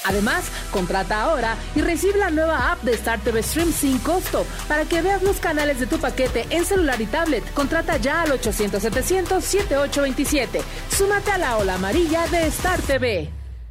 Además, contrata ahora y recibe la nueva app de Star TV Stream sin costo para que veas los canales de tu paquete en celular y tablet. Contrata ya al 800-700-7827. Súmate a la ola amarilla de Star TV.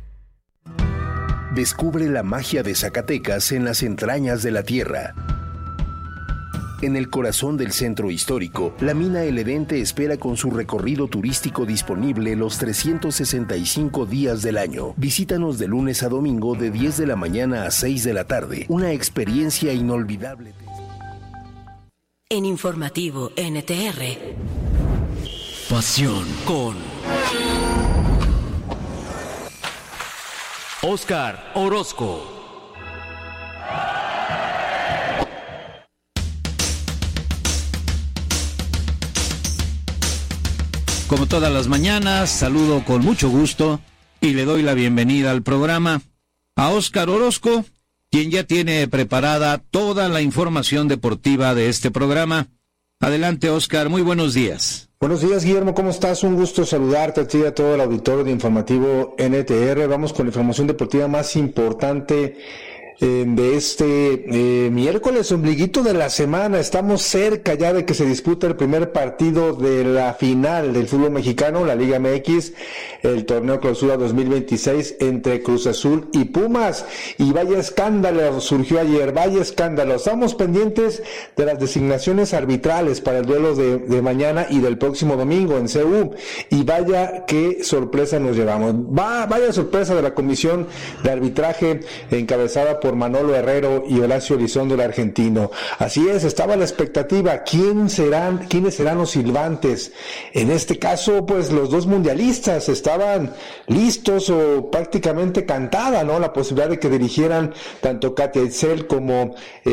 Descubre la magia de Zacatecas en las entrañas de la tierra. En el corazón del centro histórico, la mina El Edén te espera con su recorrido turístico disponible los 365 días del año. Visítanos de lunes a domingo de 10 de la mañana a 6 de la tarde. Una experiencia inolvidable. En Informativo NTR. Pasión con Óscar Orozco. Como todas las mañanas, saludo con mucho gusto y le doy la bienvenida al programa a Óscar Orozco, quien ya tiene preparada toda la información deportiva de este programa. Adelante, Óscar, muy buenos días. Buenos días, Guillermo, ¿cómo estás? Un gusto saludarte a ti y a todo el auditorio de Informativo NTR. Vamos con la información deportiva más importante de este miércoles, ombliguito de la semana. Estamos cerca ya de que se dispute el primer partido de la final del fútbol mexicano, la Liga MX, el torneo Clausura 2026 entre Cruz Azul y Pumas. Y vaya escándalo surgió ayer, vaya escándalo. Estamos pendientes de las designaciones arbitrales para el duelo de mañana y del próximo domingo en CU. Y vaya qué sorpresa nos llevamos. Vaya sorpresa de la comisión de arbitraje encabezada por Manolo Herrero y Horacio Elizondo, el argentino. Así es, estaba la expectativa, ¿quiénes serán los silbantes? En este caso, pues los dos mundialistas estaban listos o prácticamente cantada, ¿no? La posibilidad de que dirigieran tanto Katia Itzel como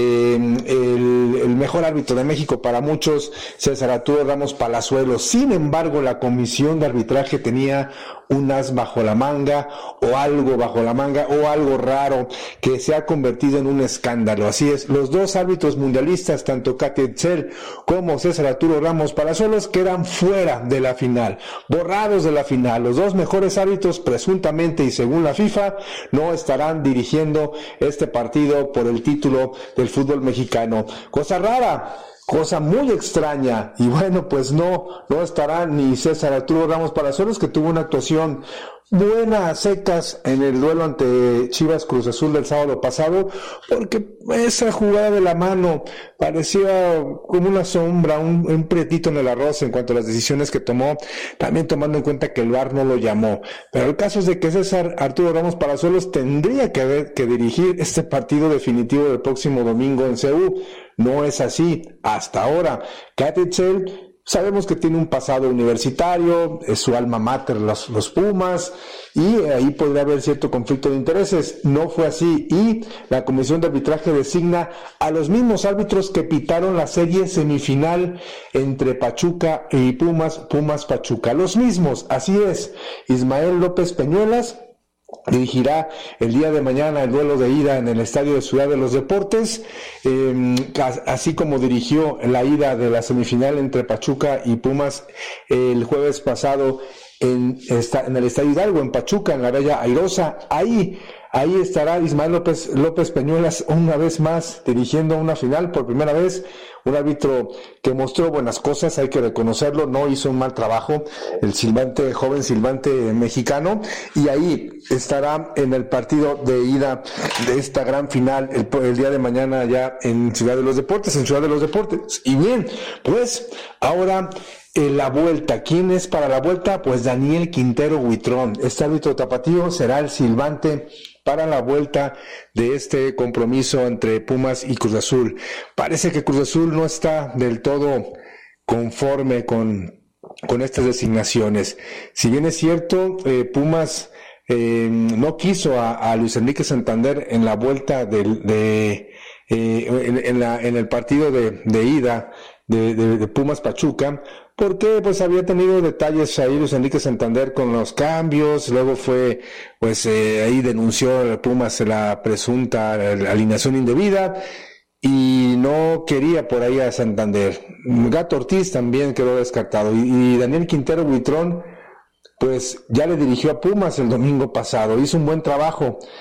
el mejor árbitro de México para muchos, César Arturo Ramos Palazuelos. Sin embargo, la comisión de arbitraje tenía un as bajo la manga o algo bajo la manga o algo raro que se ha convertido en un escándalo. Así es, los dos árbitros mundialistas, tanto Katia Itzel como César Arturo Ramos Palazuelos, quedan fuera de la final, borrados de la final. Los dos mejores árbitros, presuntamente y según la FIFA, no estarán dirigiendo este partido por el título del fútbol mexicano. Cosa rara, cosa muy extraña, y bueno, pues no estará ni César Arturo Ramos Palazuelos, que tuvo una actuación buena a secas en el duelo ante Chivas Cruz Azul del sábado pasado, porque esa jugada de la mano parecía como una sombra, un prietito en el arroz en cuanto a las decisiones que tomó, también tomando en cuenta que el VAR no lo llamó. Pero el caso es de que César Arturo Ramos Palazuelos tendría que dirigir este partido definitivo del próximo domingo en CU. No es así hasta ahora. Katia Itzel, sabemos que tiene un pasado universitario, es su alma mater los Pumas, y ahí podría haber cierto conflicto de intereses. No fue así, y la comisión de arbitraje designa a los mismos árbitros que pitaron la serie semifinal entre Pachuca y Pumas Pachuca. Los mismos, así es. Ismael López Peñuelas dirigirá el día de mañana el duelo de ida en el Estadio de Ciudad de los Deportes, así como dirigió la ida de la semifinal entre Pachuca y Pumas el jueves pasado en el Estadio Hidalgo, en Pachuca, en la Bella Airosa. Ahí estará Ismael López Peñuelas una vez más dirigiendo una final por primera vez. Un árbitro que mostró buenas cosas, hay que reconocerlo, no hizo un mal trabajo, el joven silbante mexicano, y ahí estará en el partido de ida de esta gran final el día de mañana ya en Ciudad de los Deportes. Y bien, pues ahora la vuelta. ¿Quién es para la vuelta? Pues Daniel Quintero Huitrón. Este árbitro tapatío será el silbante para la vuelta de este compromiso entre Pumas y Cruz Azul. Parece que Cruz Azul no está del todo conforme con estas designaciones. Si bien es cierto, Pumas no quiso a Luis Enrique Santander en la vuelta en el partido de ida de Pumas Pachuca, porque pues había tenido detalles ahí Luis Enrique Santander con los cambios. Luego fue ahí denunció a Pumas la presunta alineación indebida y no quería por ahí a Santander. Gato Ortiz también quedó descartado, y Daniel Quintero Huitrón pues ya le dirigió a Pumas el domingo pasado, hizo un buen trabajo